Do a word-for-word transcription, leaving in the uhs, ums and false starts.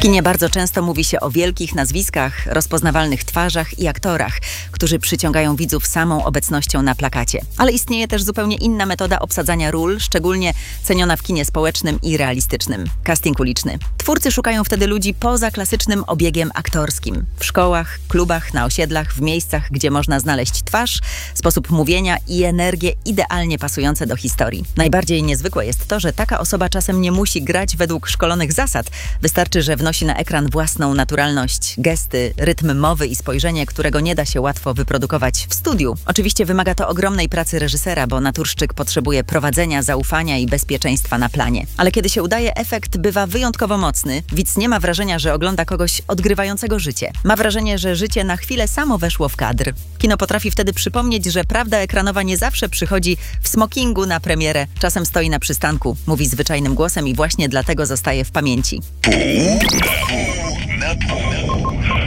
kinie bardzo często mówi się o wielkich nazwiskach, rozpoznawalnych twarzach i aktorach, którzy przyciągają widzów samą obecnością na plakacie. Ale istnieje też zupełnie inna metoda obsadzania ról, szczególnie ceniona w kinie społecznym i realistycznym. Casting uliczny. Twórcy szukają wtedy ludzi poza klasycznym obiegiem aktorskim. W szkołach, klubach, na osiedlach, w miejscach, gdzie można znaleźć twarz, sposób mówienia i energię idealnie pasujące do historii. Najbardziej niezwykłe jest to, że taka osoba czasem nie musi grać według szkolonych zasad. Wystarczy, że wnosi na ekran własną naturalność, gesty, rytm mowy i spojrzenie, którego nie da się łatwo wyprodukować w studiu. Oczywiście wymaga to ogromnej pracy reżysera, bo naturszczyk potrzebuje prowadzenia, zaufania i bezpieczeństwa na planie. Ale kiedy się udaje, efekt bywa wyjątkowo mocny. Widz nie ma wrażenia, że ogląda kogoś odgrywającego życie. Ma wrażenie, że życie na chwilę samo weszło w kadr. Kino potrafi wtedy przypomnieć, że prawda ekranowa nie zawsze przychodzi w smokingu na premierę. Czasem stoi na przystanku, mówi zwyczajnym głosem i właśnie dlatego zostaje w pamięci. Na pół.